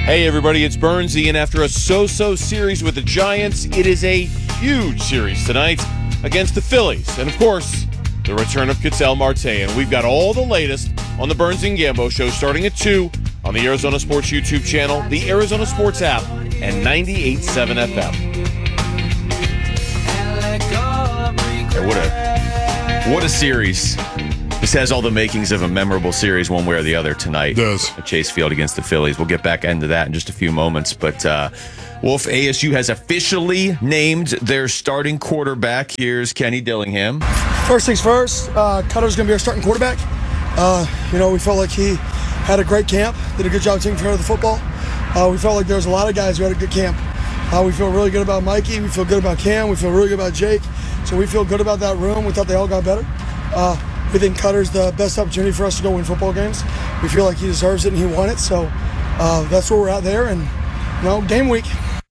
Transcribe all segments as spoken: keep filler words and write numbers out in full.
Hey everybody, it's Burnsy, and after a so-so series with the Giants, it is a huge series tonight against the Phillies. And of course, the return of Ketel Marte. And we've got all the latest on the Burnsy and Gambo show starting at two on the Arizona Sports YouTube channel, the Arizona Sports app, and ninety-eight point seven F M. Hey, what a, what a series. This has all the makings of a memorable series one way or the other tonight. It does. At Chase Field against the Phillies. We'll get back into that in just a few moments. But, uh, Wolf, A S U has officially named their starting quarterback. Here's Kenny Dillingham. First things first, uh, Cutter's going to be our starting quarterback. Uh, you know, we felt like he had a great camp, did a good job taking care of the football. Uh, we felt like there was a lot of guys who had a good camp. Uh, we feel really good about Mikey. We feel good about Cam. We feel really good about Jake. So we feel good about that room. We thought they all got better. Uh, We think Cutter's the best opportunity for us to go win football games. We feel like he deserves it and he won it. So uh, that's where we're at there. And, you know, game week.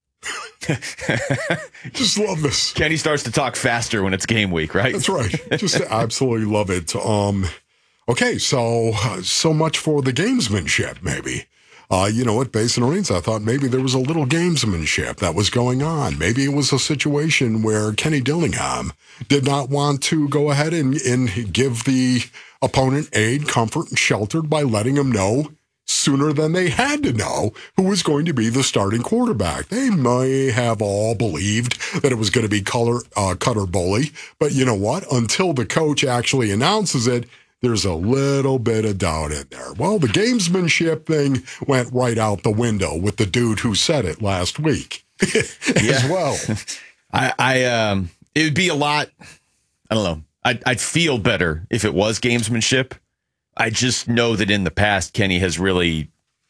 Just love this. Kenny starts to talk faster when it's game week, right? That's right. Just absolutely love it. Um, okay, so so much for the gamesmanship, maybe. Uh, you know, at Basin Orleans, I thought maybe there was a little gamesmanship that was going on. Maybe it was a situation where Kenny Dillingham did not want to go ahead and, and give the opponent aid, comfort, and shelter by letting him know sooner than they had to know who was going to be the starting quarterback. They may have all believed that it was going to be Color, uh, Cutter Boley, but you know what? Until the coach actually announces it, there's a little bit of doubt in there. Well, the gamesmanship thing went right out the window with the dude who said it last week as well. I, I, um, it would be a lot, I don't know, I'd, I'd feel better if it was gamesmanship. I just know that in the past, Kenny has really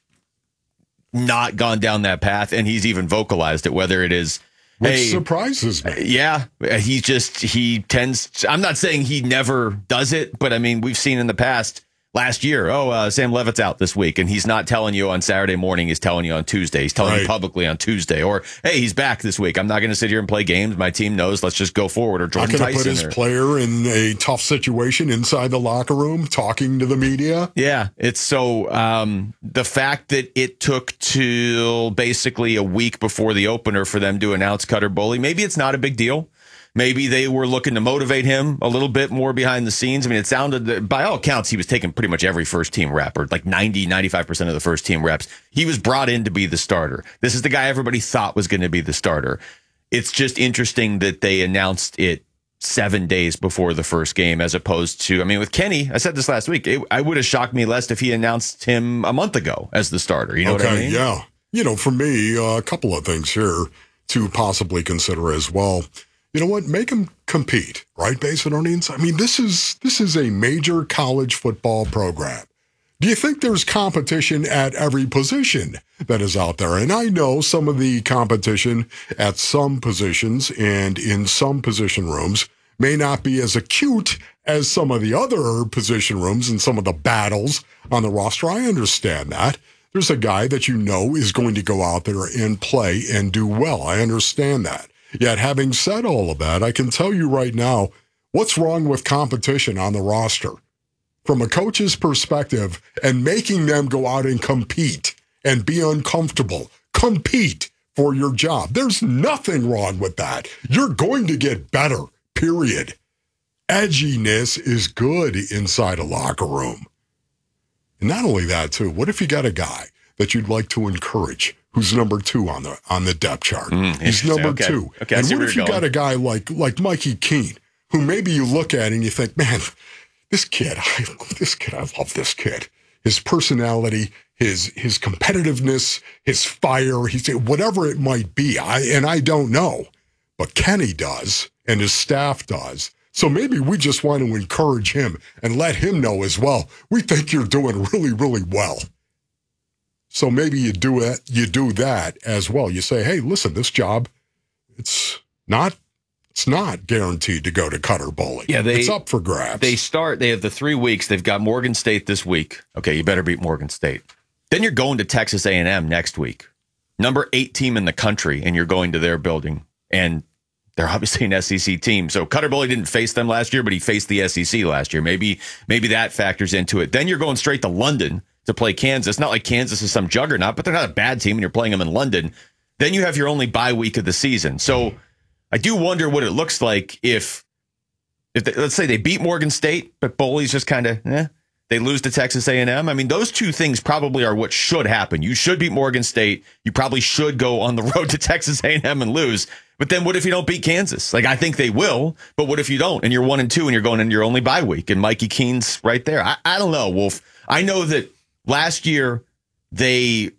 not gone down that path, and he's even vocalized it, whether it is, Which hey, surprises me. Yeah, he just, he tends, to, I'm not saying he never does it, but I mean, we've seen in the past, last year, oh, uh, Sam Levitt's out this week, and he's not telling you on Saturday morning, he's telling you on Tuesday. He's telling right. you publicly on Tuesday. Or, hey, he's back this week. I'm not going to sit here and play games. My team knows. Let's just go forward. Or Jordan Not going to put Tyson his or, player in a tough situation inside the locker room, talking to the media. Yeah, it's so um, the fact that it took till basically a week before the opener for them to announce Cutter Boley, maybe it's not a big deal. Maybe they were looking to motivate him a little bit more behind the scenes. I mean, it sounded, by all accounts, he was taking pretty much every first team rep, or like ninety, ninety-five percent of the first team reps. He was brought in to be the starter. This is the guy everybody thought was going to be the starter. It's just interesting that they announced it seven days before the first game, as opposed to, I mean, with Kenny, I said this last week, it, I would have shocked me less if he announced him a month ago as the starter. You know okay, what I mean? Yeah. You know, for me, uh, a couple of things here to possibly consider as well. You know what? Make them compete, right, Basin Orleans? I mean, this is this is a major college football program. Do you think there's competition at every position that is out there? And I know some of the competition at some positions and in some position rooms may not be as acute as some of the other position rooms and some of the battles on the roster. I understand that. There's a guy that you know is going to go out there and play and do well. I understand that. Yet, having said all of that, I can tell you right now, what's wrong with competition on the roster? From a coach's perspective, and making them go out and compete and be uncomfortable. Compete for your job. There's nothing wrong with that. You're going to get better, period. Edginess is good inside a locker room. And not only that, too, what if you got a guy that you'd like to encourage who's number two on the on the depth chart? Mm, He's number okay. two. Okay, and what if you got a guy like like Mikey Keene, who maybe you look at and you think, man, this kid, I, this kid, I love this kid. His personality, his his competitiveness, his fire, he's whatever it might be. I and I don't know, but Kenny does, and his staff does. So maybe we just want to encourage him and let him know as well. We think you're doing really, really well. So maybe you do it, you do that as well. You say, hey, listen, this job, it's not it's not guaranteed to go to Cutter Boley. Yeah, they, it's up for grabs. They start, they have the three weeks. They've got Morgan State this week. Okay, you better beat Morgan State. Then you're going to Texas A and M next week. Number eight team in the country, and you're going to their building. And they're obviously an S E C team. So Cutter Boley didn't face them last year, but he faced the S E C last year. Maybe, maybe that factors into it. Then you're going straight to London to play Kansas. Not like Kansas is some juggernaut, but they're not a bad team and you're playing them in London. Then you have your only bye week of the season. So I do wonder what it looks like if, if they, let's say they beat Morgan State, but Boley's just kind of, eh, they lose to Texas A and M. I mean, those two things probably are what should happen. You should beat Morgan State. You probably should go on the road to Texas A and M and lose. But then what if you don't beat Kansas? Like, I think they will, but what if you don't and you're one and two and you're going into your only bye week and Mikey Keene's right there? I, I don't know, Wolf. I know that last year they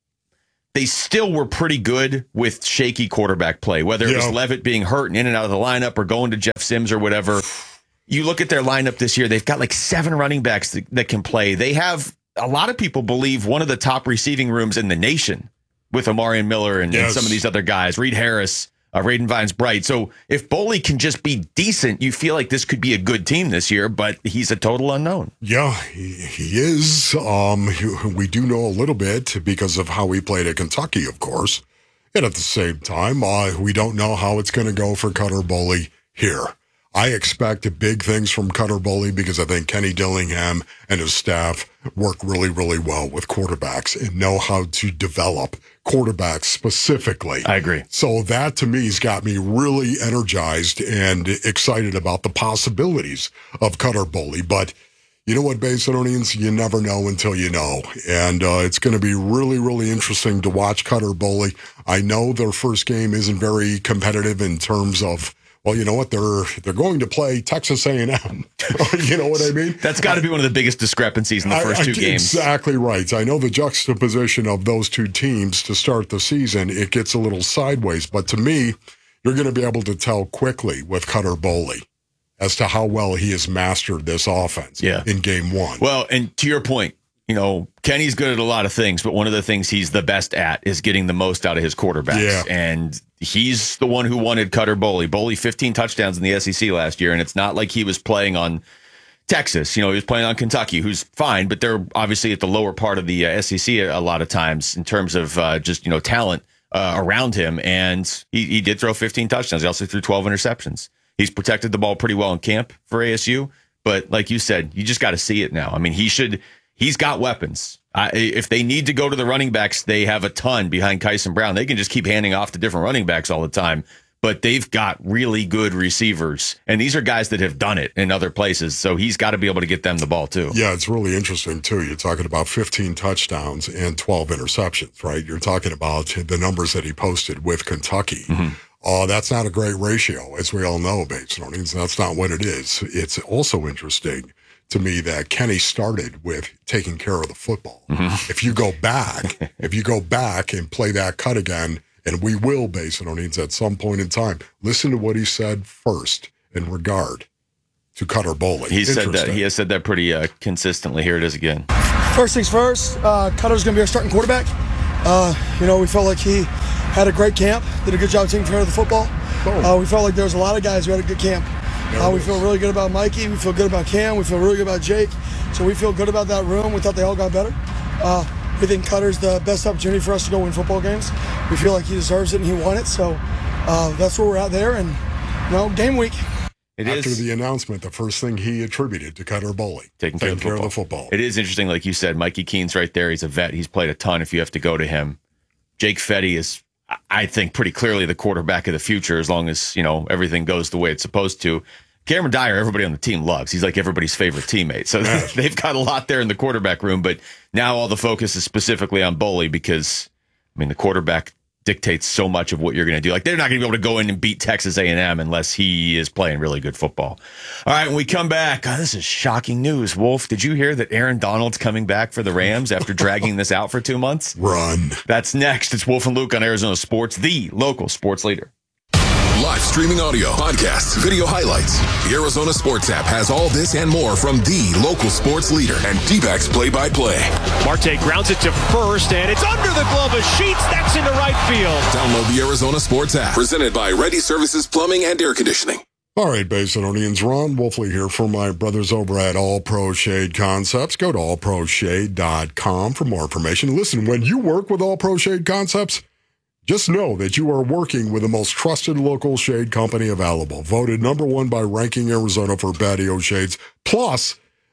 they still were pretty good with shaky quarterback play, whether it yeah. was Levitt being hurt and in and out of the lineup or going to Jeff Sims or whatever. You look at their lineup this year, they've got like seven running backs that, that can play. They have, a lot of people believe, one of the top receiving rooms in the nation with Amarian Miller and, yes. and some of these other guys, Reed Harris, uh, Raiden Vines-Bright. So if Boley can just be decent, you feel like this could be a good team this year, but he's a total unknown. Yeah, he, he is. Um, we do know a little bit because of how he played at Kentucky, of course. And at the same time, uh, we don't know how it's going to go for Cutter Boley here. I expect big things from Cutter Boley because I think Kenny Dillingham and his staff work really, really well with quarterbacks and know how to develop quarterbacks specifically. I agree. So that to me has got me really energized and excited about the possibilities of Cutter Boley. But you know what, Basinonians? You never know until you know. And uh, it's going to be really, really interesting to watch Cutter Boley. I know their first game isn't very competitive in terms of, well, you know what? They're they're going to play Texas A and M. You know what I mean? That's got to be one of the biggest discrepancies in the first I, I, two games. Exactly right. I know the juxtaposition of those two teams to start the season, it gets a little sideways. But to me, you're going to be able to tell quickly with Cutter Boley as to how well he has mastered this offense yeah. in game one. Well, and to your point, you know, Kenny's good at a lot of things, but one of the things he's the best at is getting the most out of his quarterbacks. Yeah. And he's the one who wanted Cutter Boley. Boley, fifteen touchdowns in the S E C last year, and it's not like he was playing on Texas. You know, he was playing on Kentucky, who's fine, but they're obviously at the lower part of the uh, S E C a, a lot of times in terms of uh, just, you know, talent uh, around him. And he, he did throw fifteen touchdowns. He also threw twelve interceptions. He's protected the ball pretty well in camp for A S U. But like you said, you just got to see it now. I mean, he should... He's got weapons. I, if they need to go to the running backs, they have a ton behind Kyson Brown. They can just keep handing off to different running backs all the time. But they've got really good receivers. And these are guys that have done it in other places. So he's got to be able to get them the ball, too. Yeah, it's really interesting, too. You're talking about fifteen touchdowns and twelve interceptions, right? You're talking about the numbers that he posted with Kentucky. Mm-hmm. Uh, that's not a great ratio, as we all know, Bates. That's not what it is. It's also interesting to me that Kenny started with taking care of the football. Mm-hmm. If you go back, if you go back and play that cut again, and we will, Basinonians, at some point in time, listen to what he said first in regard to Cutter Boley. He said that. He has said that pretty uh, consistently. Here it is again. First things first, uh, Cutter's going to be our starting quarterback. Uh, you know, we felt like he had a great camp, did a good job taking care of the football. Uh, we felt like there was a lot of guys who had a good camp. Uh, we feel really good about Mikey. We feel good about Cam. We feel really good about Jake. So we feel good about that room. We thought they all got better. Uh, we think Cutter's the best opportunity for us to go win football games. We feel like he deserves it and he won it. So uh, that's where we're at there. And, you know, game week. It After is, the announcement, the first thing he attributed to Cutter Boley, taking care, taking of, care football. of the football. It is interesting, like you said, Mikey Keene's right there. He's a vet. He's played a ton if you have to go to him. Jake Fetty is, I think, pretty clearly the quarterback of the future as long as, you know, everything goes the way it's supposed to. Cameron Dyer, everybody on the team loves. He's like everybody's favorite teammate. So they've got a lot there in the quarterback room, but now all the focus is specifically on Boley because, I mean, the quarterback dictates so much of what you're going to do. Like, they're not going to be able to go in and beat Texas A and M unless he is playing really good football. All right, when we come back, oh, this is shocking news. Wolf, did you hear that Aaron Donald's coming back for the Rams after dragging this out for two months? Run. That's next. It's Wolf and Luke on Arizona Sports, the local sports leader. Live streaming audio, podcasts, video highlights. The Arizona Sports app has all this and more from the local sports leader and D-backs play-by-play. Marte grounds it to first, and it's under the glove of Sheets. That's into right field. Download the Arizona Sports app. Presented by Ready Services Plumbing and Air Conditioning. All right, Basinonians, Ron Wolfley here for my brothers over at All Pro Shade Concepts. Go to all pro shade dot com for more information. Listen, when you work with All Pro Shade Concepts, just know that you are working with the most trusted local shade company available. Voted number one by Ranking Arizona for patio shades. Plus,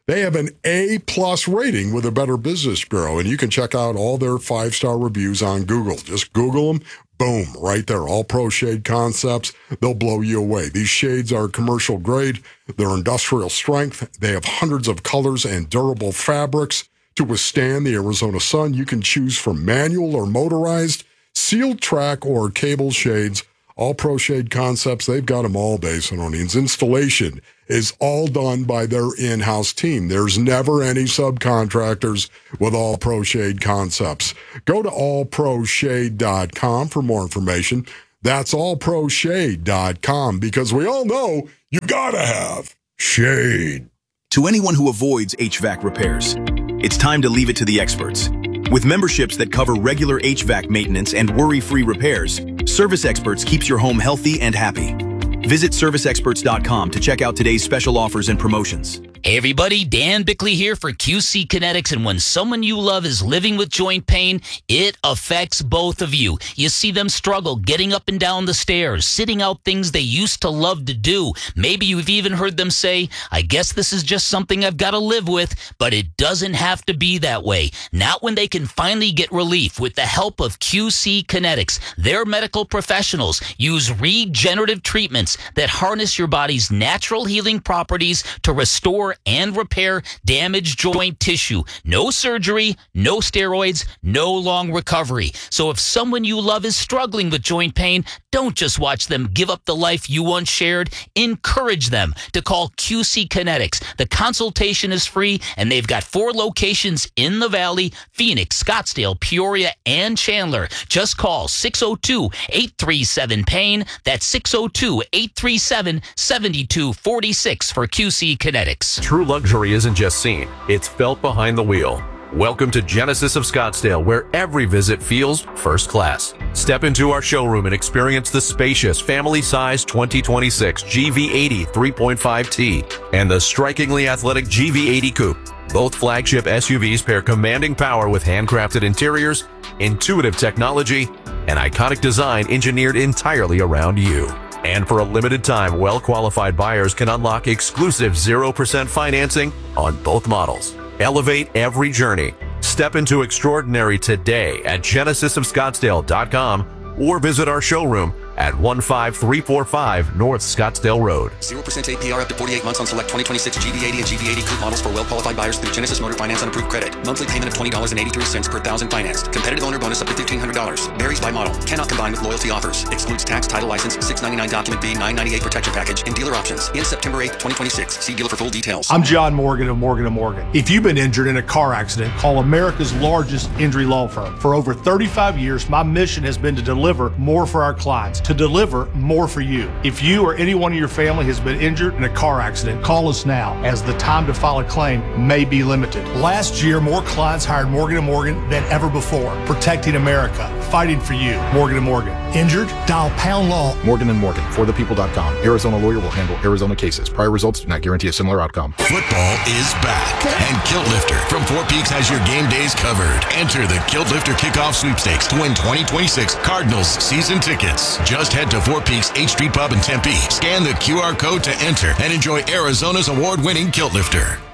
They have an A-plus rating with the Better Business Bureau, and you can check out all their five-star reviews on Google. Just Google them. Boom, right there. All Pro Shade Concepts. They'll blow you away. These shades are commercial grade. They're industrial strength. They have hundreds of colors and durable fabrics to withstand the Arizona sun. You can choose from manual or motorized, sealed track, or cable shades. All Pro Shade Concepts, they've got them all, Basinonians. Installation is all done by their in-house team. There's never any subcontractors with All Pro Shade Concepts. Go to all pro shade dot com for more information. That's all pro shade dot com, because we all know you gotta have shade. To anyone who avoids H V A C repairs, it's time to leave it to the experts. With memberships that cover regular H V A C maintenance and worry-free repairs, Service Experts keeps your home healthy and happy. Visit service experts dot com to check out today's special offers and promotions. Hey everybody, Dan Bickley here for Q C Kinetics, and when someone you love is living with joint pain, it affects both of you. You see them struggle getting up and down the stairs, sitting out things they used to love to do. Maybe you've even heard them say, I guess this is just something I've got to live with, but it doesn't have to be that way. Not when they can finally get relief with the help of Q C Kinetics. Their medical professionals use regenerative treatments that harness your body's natural healing properties to restore and repair damaged joint tissue. No surgery, no steroids, no long recovery. So if someone you love is struggling with joint pain, don't just watch them give up the life you once shared. Encourage them to call Q C Kinetics. The consultation is free, and they've got four locations in the Valley: Phoenix, Scottsdale, Peoria, and Chandler. Just call six oh two, eight three seven, pain. That's six oh two, eight three seven, seven two four six for Q C Kinetics. True luxury isn't just seen, it's felt behind the wheel. Welcome to Genesis of Scottsdale, where every visit feels first class. Step into our showroom and experience the spacious, family-sized twenty twenty-six G V eighty three point five T and the strikingly athletic G V eighty Coupe. Both flagship S U Vs pair commanding power with handcrafted interiors, intuitive technology, and iconic design engineered entirely around you. And for a limited time, well-qualified buyers can unlock exclusive zero percent financing on both models. Elevate every journey. Step into extraordinary today at genesis of scottsdale dot com or visit our showroom at one five three four five North Scottsdale Road. zero percent A P R up to forty-eight months on select twenty twenty-six G V eighty and G V eighty Coupe models for well-qualified buyers through Genesis Motor Finance on approved credit. Monthly payment of twenty dollars and eighty-three cents per thousand financed. Competitive owner bonus up to fifteen hundred dollars. Varies by model. Cannot combine with loyalty offers. Excludes tax, title, license, six ninety-nine document fee, nine ninety-eight protection package, and dealer options. In September eighth, twenty twenty-six. See dealer for full details. I'm John Morgan of Morgan and Morgan. If you've been injured in a car accident, call America's largest injury law firm. For over thirty-five years, my mission has been to deliver more for our clients, to deliver more for you. If you or anyone in your family has been injured in a car accident, call us now, as the time to file a claim may be limited. Last year, more clients hired Morgan and Morgan than ever before, protecting America, fighting for you. Morgan and Morgan. Injured? Dial pound law. Morgan and Morgan, for the people dot com. Arizona lawyer will handle Arizona cases. Prior results do not guarantee a similar outcome. Football is back, and Kilt Lifter from Four Peaks has your game days covered. Enter the Kilt Lifter Kickoff Sweepstakes to win twenty twenty-six Cardinals season tickets. Just head to Four Peaks H Street Pub in Tempe. Scan the Q R code to enter and enjoy Arizona's award-winning Kilt Lifter.